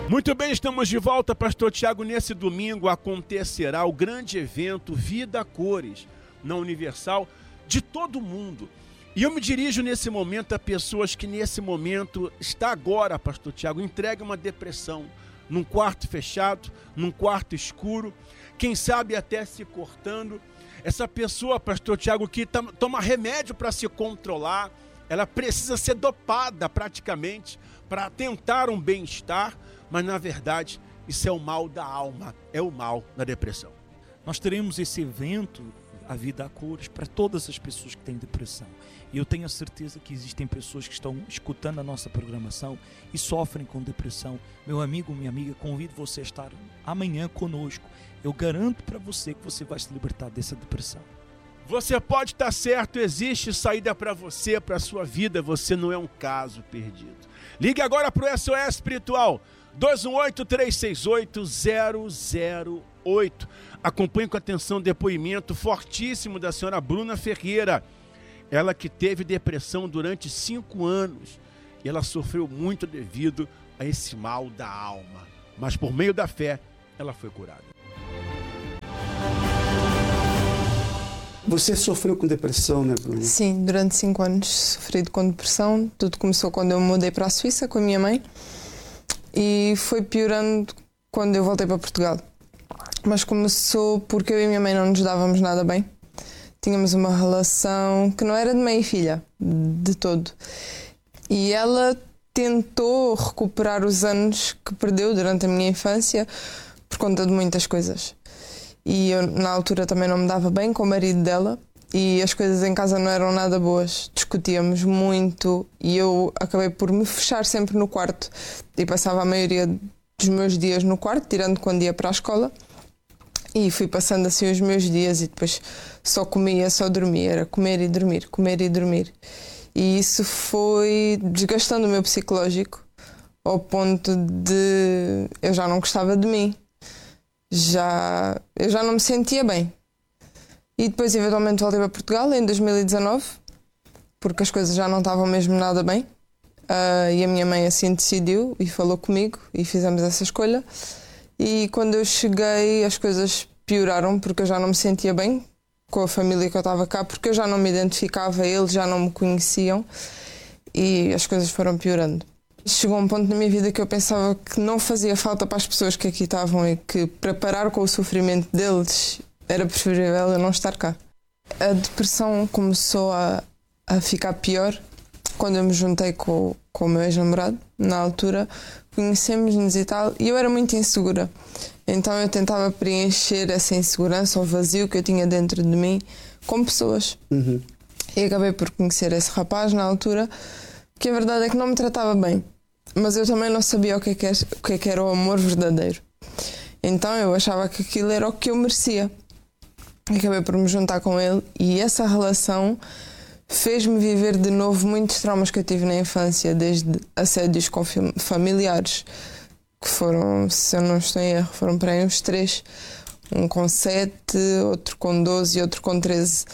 Muito bem, estamos de volta, Pastor Tiago. Nesse domingo acontecerá o grande evento Vida Cores, na Universal, de todo mundo. E eu me dirijo nesse momento a pessoas que nesse momento está agora, Pastor Tiago, entregue uma depressão, num quarto fechado, num quarto escuro, quem sabe até se cortando. Essa pessoa, Pastor Tiago, que toma remédio para se controlar, ela precisa ser dopada praticamente para tentar um bem-estar, mas na verdade isso é o mal da alma, é o mal da depressão. Nós teremos esse evento, a Vida a Cores, para todas as pessoas que têm depressão. E eu tenho a certeza que existem pessoas que estão escutando a nossa programação e sofrem com depressão. Meu amigo, minha amiga, convido você a estar amanhã conosco. Eu garanto para você que você vai se libertar dessa depressão. Você pode estar certo, existe saída para você, para a sua vida, você não é um caso perdido. Ligue agora para o SOS Espiritual, 218-368-008. Acompanhe com atenção o depoimento fortíssimo da senhora Bruna Ferreira. Ela que teve depressão durante 5 anos. E ela sofreu muito devido a esse mal da alma. Mas por meio da fé, ela foi curada. Você sofreu com depressão, né, Bruna? Sim, durante 5 anos sofri com depressão. Tudo começou quando eu me mudei para a Suíça com a minha mãe. E foi piorando quando eu voltei para Portugal. Mas começou porque eu e a minha mãe não nos dávamos nada bem. Tínhamos uma relação que não era de mãe e filha, de todo. E ela tentou recuperar os anos que perdeu durante a minha infância por conta de muitas coisas. E eu, na altura, também não me dava bem com o marido dela e as coisas em casa não eram nada boas. Discutíamos muito e eu acabei por me fechar sempre no quarto e passava a maioria dos meus dias no quarto, tirando quando ia para a escola. E fui passando assim os meus dias e depois só comia, só dormia. Era comer e dormir, comer e dormir. E isso foi desgastando o meu psicológico ao ponto de eu já não gostava de mim. Eu já não me sentia bem. E depois eventualmente voltei para Portugal em 2019 porque as coisas já não estavam mesmo nada bem. E a minha mãe assim decidiu e falou comigo e fizemos essa escolha. E quando eu cheguei as coisas pioraram porque eu já não me sentia bem com a família que eu estava cá, porque eu já não me identificava, eles já não me conheciam e as coisas foram piorando. Chegou um ponto na minha vida que eu pensava que não fazia falta para as pessoas que aqui estavam e que para parar com o sofrimento deles era preferível eu não estar cá. A depressão começou a ficar pior quando eu me juntei com o meu ex-namorado. Na altura conhecemos-nos e tal e eu era muito insegura. Então eu tentava preencher essa insegurança ou vazio que eu tinha dentro de mim com pessoas. E acabei por conhecer esse rapaz na altura que a verdade é que não me tratava bem. Mas eu também não sabia o que é que era o amor verdadeiro. Então eu achava que aquilo era o que eu merecia. Acabei por me juntar com ele e essa relação fez-me viver de novo muitos traumas que eu tive na infância, desde assédios com familiares, que foram, se eu não estou em erro, foram para aí uns 3. Um com 7, outro com 12 e outro com 13.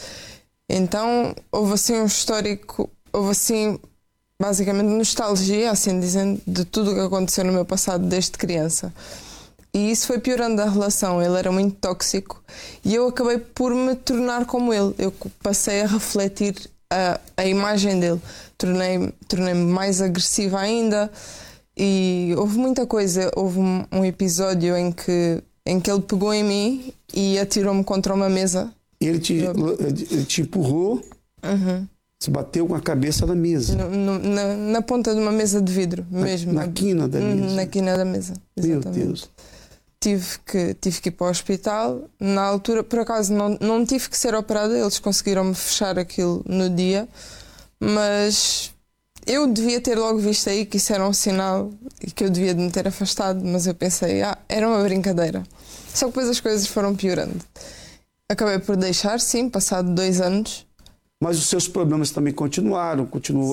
Então houve assim um histórico, houve assim basicamente nostalgia, assim dizendo, de tudo o que aconteceu no meu passado desde criança. E isso foi piorando a relação. Ele era muito tóxico e eu acabei por me tornar como ele. Eu passei a refletir a imagem dele. Tornei-me mais agressiva ainda e houve muita coisa. Houve um episódio em que ele pegou em mim e atirou-me contra uma mesa. Ele te empurrou? Você bateu com a cabeça na mesa? Na ponta de uma mesa de vidro mesmo. Na quina da mesa? Na quina da mesa, exatamente. Meu Deus. Tive que ir para o hospital. Na altura, por acaso, não tive que ser operada. Eles conseguiram-me fechar aquilo no dia. Mas eu devia ter logo visto aí que isso era um sinal e que eu devia de me ter afastado. Mas eu pensei, era uma brincadeira. Só que depois as coisas foram piorando. Acabei por deixar, sim, passado 2 anos. Mas os seus problemas também continuaram,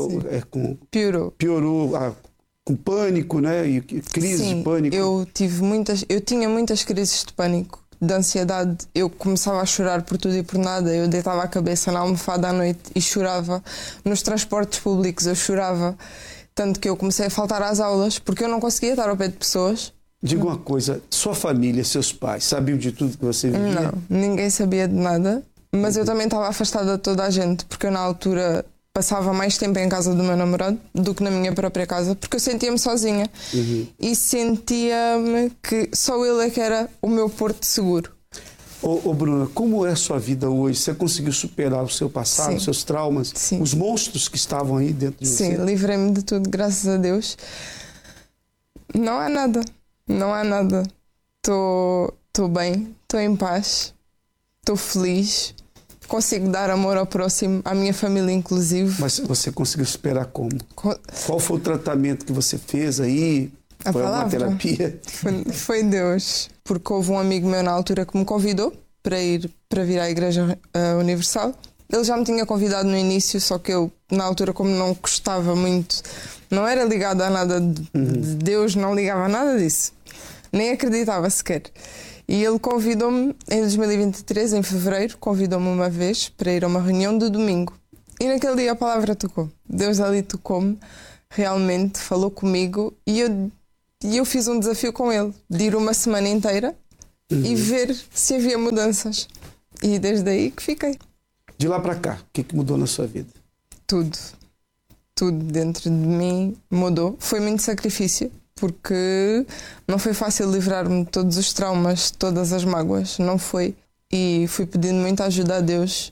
piorou com pânico, né? E crise de pânico. Eu tinha muitas crises de pânico, de ansiedade. Eu começava a chorar por tudo e por nada. Eu deitava a cabeça na almofada à noite e chorava. Nos transportes públicos eu chorava. Tanto que eu comecei a faltar às aulas porque eu não conseguia estar ao pé de pessoas. Diga uma coisa, sua família, seus pais, sabiam de tudo que você vivia? Não, ninguém sabia de nada, mas eu também estava afastada de toda a gente, porque eu na altura passava mais tempo em casa do meu namorado do que na minha própria casa, porque eu sentia-me sozinha e sentia-me que só ele é que era o meu porto seguro. Ô Bruna, como é a sua vida hoje? Você conseguiu superar o seu passado, os seus traumas, os monstros que estavam aí dentro de você? Sim, livrei-me de tudo, graças a Deus. Não há nada. Não há nada. Estou bem, estou em paz, estou feliz, consigo dar amor ao próximo, à minha família inclusive. Mas você conseguiu superar como? Qual foi o tratamento que você fez aí? Foi uma terapia? Foi Deus, porque houve um amigo meu na altura que me convidou para vir à Igreja Universal. Ele já me tinha convidado no início, só que eu, na altura, como não gostava muito, não era ligada a nada de Deus, não ligava a nada disso. Nem acreditava sequer. E ele convidou-me em 2023, em fevereiro, convidou-me uma vez para ir a uma reunião de domingo. E naquele dia a palavra tocou. Deus ali tocou-me, realmente falou comigo e eu fiz um desafio com ele, de ir uma semana inteira e ver se havia mudanças. E desde aí que fiquei. De lá para cá, o que mudou na sua vida? Tudo. Tudo dentro de mim mudou. Foi muito sacrifício, porque não foi fácil livrar-me de todos os traumas, de todas as mágoas. Não foi. E fui pedindo muita ajuda a Deus.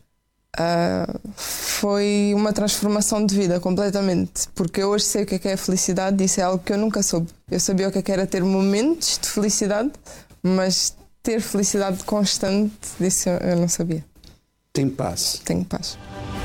Foi uma transformação de vida completamente, porque eu hoje sei o que é a felicidade. Isso é algo que eu nunca soube. Eu sabia o que era ter momentos de felicidade, mas ter felicidade constante, disso eu não sabia. Tem paz. Tenho paz.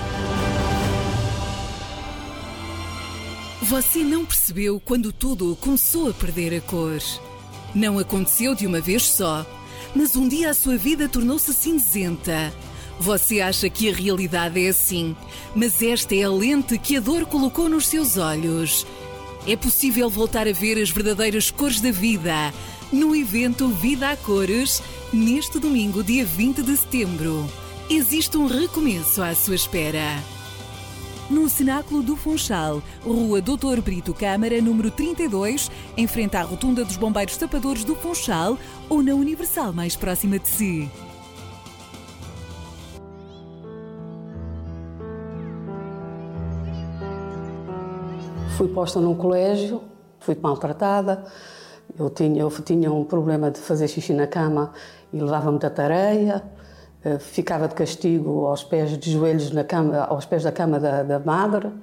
Você não percebeu quando tudo começou a perder a cor. Não aconteceu de uma vez só, mas um dia a sua vida tornou-se cinzenta. Você acha que a realidade é assim, mas esta é a lente que a dor colocou nos seus olhos. É possível voltar a ver as verdadeiras cores da vida no evento Vida a Cores, neste domingo, dia 20 de setembro. Existe um recomeço à sua espera. No Cenáculo do Funchal, Rua Doutor Brito Câmara, número 32, em frente à Rotunda dos Bombeiros Tapadores do Funchal, ou na Universal mais próxima de si. Fui posta num colégio, fui maltratada, eu tinha um problema de fazer xixi na cama e levava muita tareia. Ficava de castigo aos pés de joelhos na cama, aos pés da cama da madre,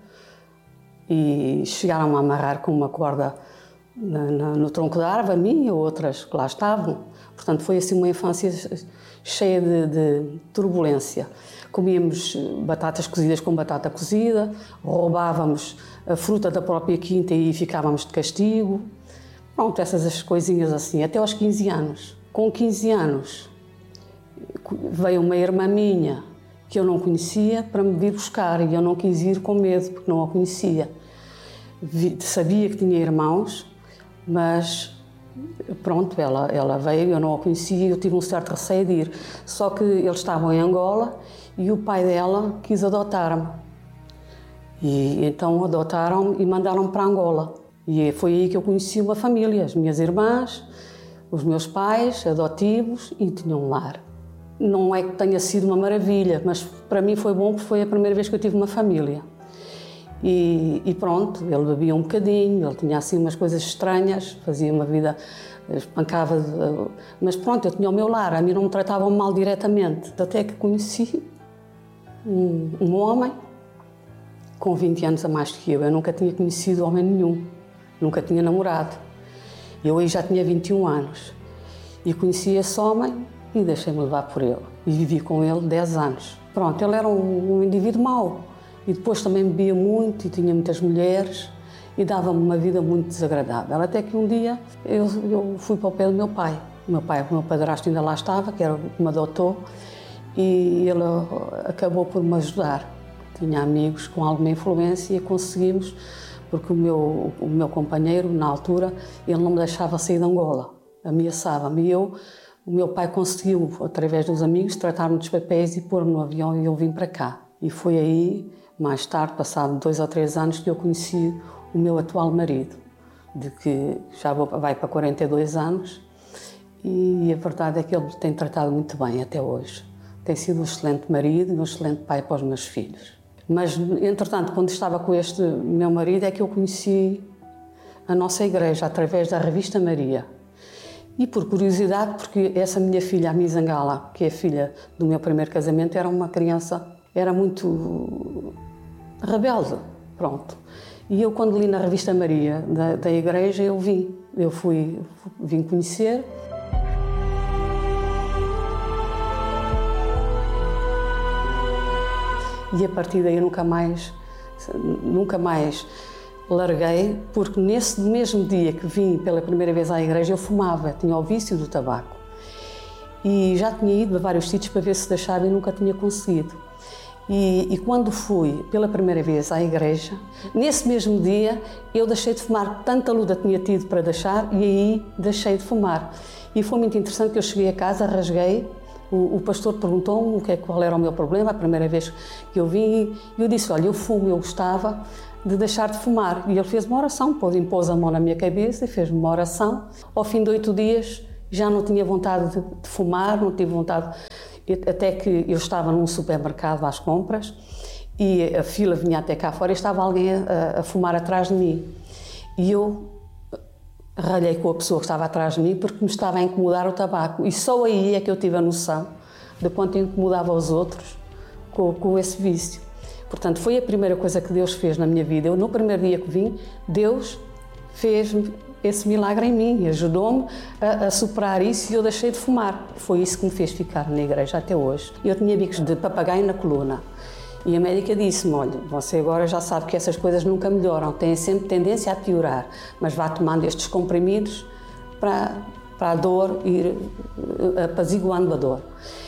e chegaram a amarrar com uma corda no tronco da árvore, a mim e outras que lá estavam. Portanto, foi assim uma infância cheia de turbulência. Comíamos batatas cozidas com batata cozida, roubávamos a fruta da própria quinta e ficávamos de castigo. Pronto, essas coisinhas assim, até aos 15 anos. Com 15 anos, veio uma irmã minha que eu não conhecia para me vir buscar e eu não quis ir com medo porque não a conhecia. Sabia que tinha irmãos, mas pronto, ela veio, eu não a conhecia e eu tive um certo receio de ir. Só que eles estavam em Angola e o pai dela quis adotar-me. E então adotaram-me e mandaram-me para Angola. E foi aí que eu conheci uma família, as minhas irmãs, os meus pais adotivos, e tinham um lar. Não é que tenha sido uma maravilha, mas para mim foi bom porque foi a primeira vez que eu tive uma família. E pronto, ele bebia um bocadinho, ele tinha assim umas coisas estranhas, fazia uma vida, espancava, mas pronto, eu tinha o meu lar, a mim não me tratavam mal diretamente. Até que conheci um homem com 20 anos a mais que eu nunca tinha conhecido homem nenhum, nunca tinha namorado. Eu aí já tinha 21 anos e conheci esse homem e deixei-me levar por ele. E vivi com ele 10 anos. Pronto, ele era um indivíduo mau. E depois também bebia muito e tinha muitas mulheres e dava-me uma vida muito desagradável. Até que um dia eu fui para o pé do meu pai. O meu padrasto ainda lá estava, que era o que me adotou, e ele acabou por me ajudar. Tinha amigos com alguma influência e conseguimos, porque o meu companheiro, na altura, ele não me deixava sair de Angola, ameaçava-me. E o meu pai conseguiu, através dos amigos, tratar-me dos papéis e pôr-me no avião e eu vim para cá. E foi aí, mais tarde, passado 2 ou 3 anos, que eu conheci o meu atual marido, de que já vai para 42 anos, e a verdade é que ele me tem tratado muito bem até hoje. Tem sido um excelente marido e um excelente pai para os meus filhos. Mas, entretanto, quando estava com este meu marido, é que eu conheci a nossa igreja através da revista Maria. E por curiosidade, porque essa minha filha, a Mizangala, que é a filha do meu primeiro casamento, era uma criança, era muito rebelde, pronto. E eu, quando li na revista Maria da igreja, eu vim conhecer. E a partir daí nunca mais larguei, porque nesse mesmo dia que vim pela primeira vez à igreja, eu fumava, tinha o vício do tabaco. E já tinha ido a vários sítios para ver se deixava e nunca tinha conseguido. E quando fui pela primeira vez à igreja, nesse mesmo dia eu deixei de fumar, tanta luta tinha tido para deixar, e aí deixei de fumar. E foi muito interessante que eu cheguei a casa, rasguei. O pastor perguntou-me qual era o meu problema, a primeira vez que eu vim, e eu disse, olha, eu fumo, eu gostava de deixar de fumar. E ele fez uma oração, impôs a mão na minha cabeça e fez-me uma oração. Ao fim de 8 dias já não tinha vontade de fumar, não tive vontade, até que eu estava num supermercado às compras e a fila vinha até cá fora e estava alguém a fumar atrás de mim. E eu ralhei com a pessoa que estava atrás de mim porque me estava a incomodar o tabaco. E só aí é que eu tive a noção de quanto incomodava os outros com esse vício. Portanto, foi a primeira coisa que Deus fez na minha vida. Eu, no primeiro dia que vim, Deus fez esse milagre em mim, ajudou-me a superar isso e eu deixei de fumar. Foi isso que me fez ficar na igreja até hoje. Eu tinha bicos de papagaio na coluna. E a médica disse-me, olha, você agora já sabe que essas coisas nunca melhoram, têm sempre tendência a piorar, mas vá tomando estes comprimidos para a dor ir apaziguando a dor.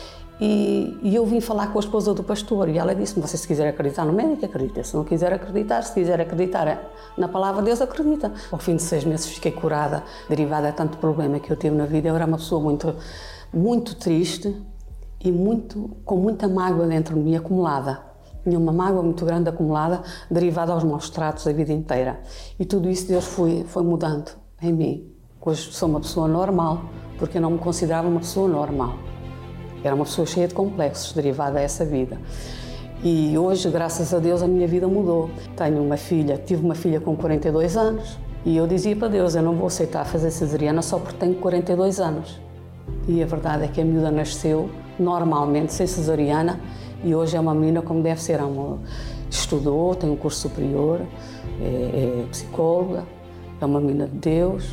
E eu vim falar com a esposa do pastor e ela disse-me, você se quiser acreditar no médico, acredita, se não quiser acreditar, se quiser acreditar na palavra de Deus, acredita. Ao fim de 6 meses fiquei curada, derivada a tanto problema que eu tive na vida. Eu era uma pessoa muito, muito triste e com muita mágoa dentro de mim acumulada. Tinha uma mágoa muito grande acumulada, derivada aos maus tratos a vida inteira. E tudo isso Deus foi mudando em mim. Hoje sou uma pessoa normal, porque eu não me considerava uma pessoa normal. Era uma pessoa cheia de complexos, derivada a essa vida. E hoje, graças a Deus, a minha vida mudou. Tive uma filha com 42 anos e eu dizia para Deus, eu não vou aceitar fazer cesariana só porque tenho 42 anos. E a verdade é que a miúda nasceu normalmente, sem cesariana, e hoje é uma menina como deve ser. Estudou, tem um curso superior, é psicóloga, é uma menina de Deus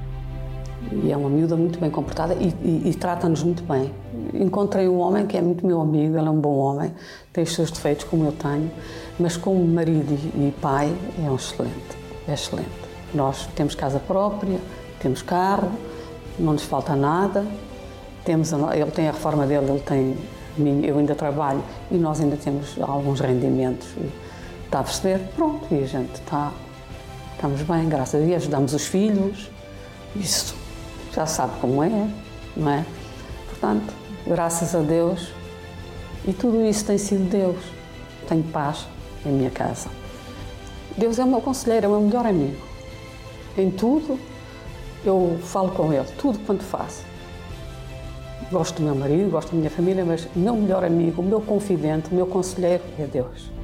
e é uma miúda muito bem comportada e trata-nos muito bem. Encontrei um homem que é muito meu amigo, ele é um bom homem, tem os seus defeitos como eu tenho, mas como marido e pai é um excelente, é excelente. Nós temos casa própria, temos carro, não nos falta nada, ele tem a reforma dele, eu ainda trabalho e nós ainda temos alguns rendimentos. Está a perceber? Pronto, e a gente estamos bem, graças a Deus, ajudamos os filhos, isso já sabe como é, não é? Portanto, graças a Deus, e tudo isso tem sido Deus. Tenho paz em minha casa. Deus é o meu conselheiro, é o meu melhor amigo. Em tudo, eu falo com ele, tudo quanto faço. Gosto do meu marido, gosto da minha família, mas o meu melhor amigo, o meu confidente, o meu conselheiro é Deus.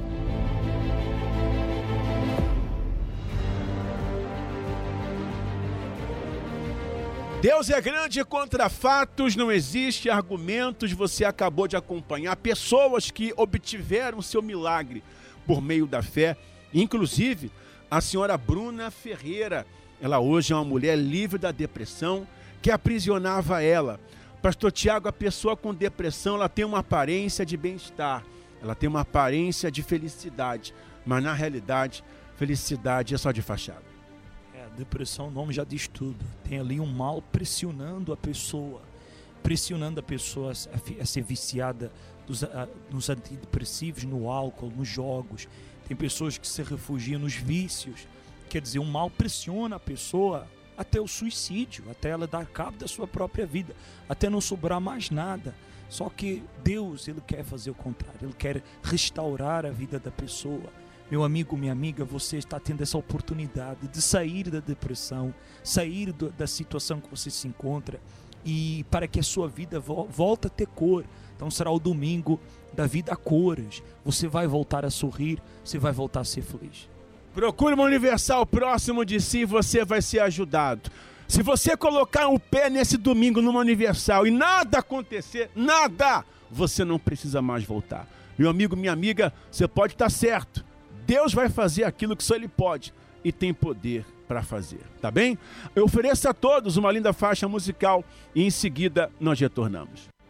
Deus é grande contra fatos, não existe argumentos. Você acabou de acompanhar pessoas que obtiveram seu milagre por meio da fé. Inclusive, a senhora Bruna Ferreira. Ela hoje é uma mulher livre da depressão que aprisionava ela. Pastor Tiago, a pessoa com depressão, ela tem uma aparência de bem-estar. Ela tem uma aparência de felicidade. Mas, na realidade, felicidade é só de fachada. Depressão, o nome já diz tudo. Tem ali um mal pressionando a pessoa a ser viciada nos antidepressivos, no álcool, nos jogos. Tem pessoas que se refugiam nos vícios. Quer dizer, o mal pressiona a pessoa até o suicídio, até ela dar cabo da sua própria vida, até não sobrar mais nada. Só que Deus, Ele quer fazer o contrário. Ele quer restaurar a vida da pessoa. Meu amigo, minha amiga, você está tendo essa oportunidade de sair da depressão, sair da situação que você se encontra, e para que a sua vida volte a ter cor. Então será o domingo da vida a cores. Você vai voltar a sorrir, você vai voltar a ser feliz. Procure uma Universal próximo de si, você vai ser ajudado. Se você colocar o pé nesse domingo numa Universal e nada acontecer, nada, você não precisa mais voltar. Meu amigo, minha amiga, você pode estar certo. Deus vai fazer aquilo que só Ele pode e tem poder para fazer, tá bem? Eu ofereço a todos uma linda faixa musical e em seguida nós retornamos.